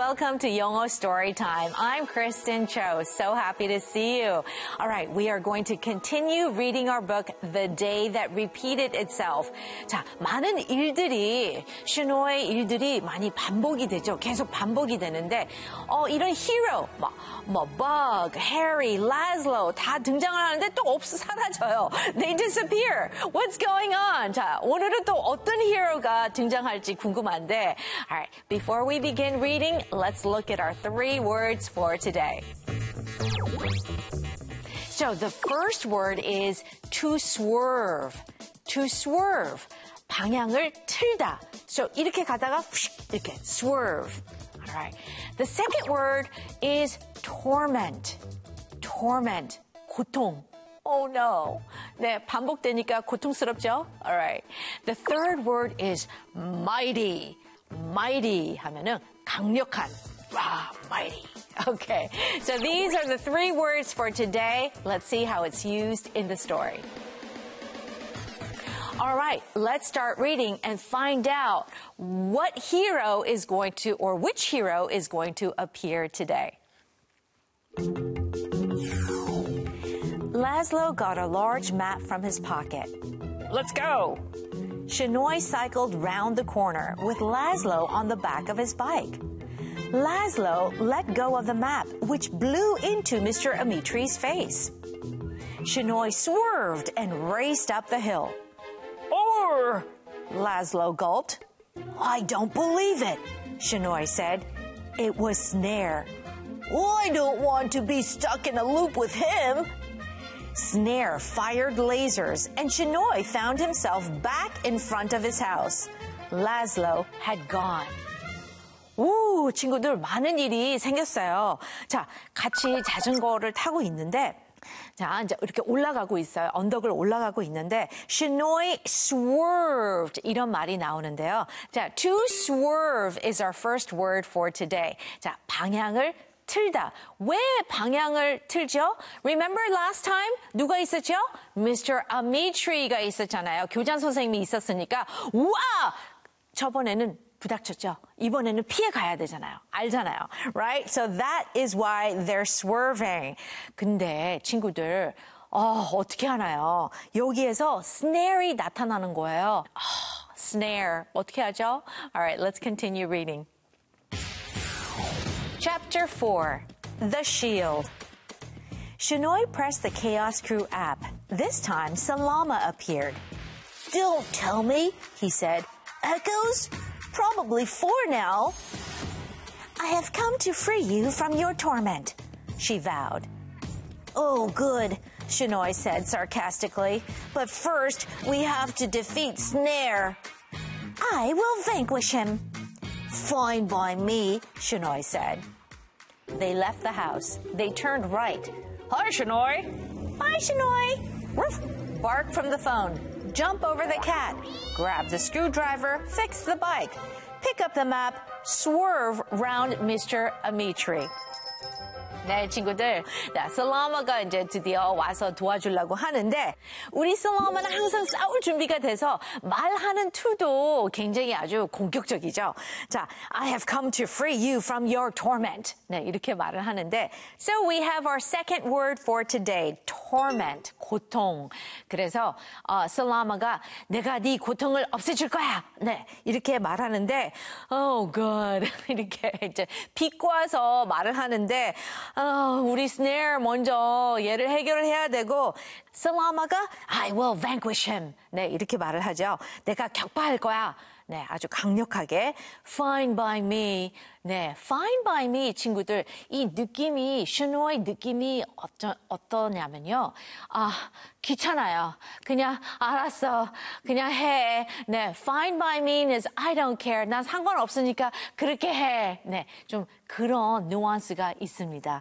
welcome to 영어 Story Time. I'm Kristen Cho. So happy to see you. All right, we are going to continue reading our book, The Day That Repeated Itself. 자, 많은 일들이, 슈노의 일들이 많이 반복이 되죠. 계속 반복이 되는데, 이런 히로, Bug, Harry, Laszlo 다 등장을 하는데 또 사라져요. They disappear. What's going on? 자, 오늘은 또 어떤 히로가 등장할지 궁금한데, all right, before we begin reading, let's look at our 3 words for today. So the first word is to swerve. To swerve. 방향을 틀다. So 이렇게 가다가 이렇게 swerve. All right. The second word is torment. Torment. 고통. Oh no. 네, 반복되니까 고통스럽죠? All right. The third word is mighty. Mighty 하면은 강력한. Wow, mighty. Okay. So these are the 3 words for today. Let's see how it's used in the story. All right, let's start reading and find out what hero is going to, or which hero is going to appear today. Laszlo got a large map from his pocket. Let's go! Shinoy cycled round the corner with Laszlo on the back of his bike. Laszlo let go of the map, which blew into Mr. Amitri's face. Shinoy swerved and raced up the hill. "Orr!" Laszlo gulped. "I don't believe it," Shinoy said. It was Snare. "I don't want to be stuck in a loop with him." Snare fired lasers, and Shinoy found himself back in front of his house. Laszlo had gone. 오, 친구들 많은 일이 생겼어요. 자, 같이 자전거를 타고 있는데 자, 이제 이렇게 올라가고 있어요. 언덕을 올라가고 있는데 Shinoy swerved 이런 말이 나오는데요. 자, to swerve is our first word for today. 자, 방향을 틀다. 왜 방향을 틀죠? Remember last time? 누가 있었죠? Mr. Amitri가 있었잖아요. 교장 선생님이 있었으니까 와! 저번에는 부닥쳤죠. 이번에는 피해 가야 되잖아요. 알잖아요. Right? So that is why they're swerving. 근데 친구들 어떻게 하나요? 여기에서 snare이 나타나는 거예요. snare. 어떻게 하죠? Alright, let's continue reading. Chapter 4. The Shield. Shinoy pressed the Chaos Crew app. This time, Salama appeared. "Don't tell me," he said. "Echoes? Probably 4 now." "I have come to free you from your torment," she vowed. "Oh, good," Shinoy said sarcastically. "But first, we have to defeat Snare." "I will vanquish him." "Fine by me," Shinoy said. They left the house. They turned right. "Hi, Shinoy." "Hi, Shinoy." Ruff, bark from the phone. Jump over the cat. Grab the screwdriver. Fix the bike. Pick up the map. Swerve round Mr. Amitri. 네, 친구들. 자, 살라마가 이제 드디어 와서 도와주려고 하는데, 우리 살라마는 항상 싸울 준비가 돼서 말하는 투도 굉장히 아주 공격적이죠. 자, I have come to free you from your torment. 네, 이렇게 말을 하는데, so we have our second word for today, torment, 고통. 그래서, 살라마가 내가 네 고통을 없애줄 거야. 네, 이렇게 말하는데, oh god. 이렇게 이제 비꼬아서 말을 하는데, 우리 스네어 먼저 얘를 해결을 해야 되고 살라마가 I will vanquish him. 네, 이렇게 말을 하죠. 내가 격파할 거야. 네, 아주 강력하게 fine by me. 네, fine by me 친구들 이 느낌이 슈노의 느낌이 어떠냐면요. 귀찮아요. 그냥 알았어. 그냥 해. 네, fine by me is I don't care. 난 상관없으니까 그렇게 해. 네, 좀 그런 뉘앙스가 있습니다.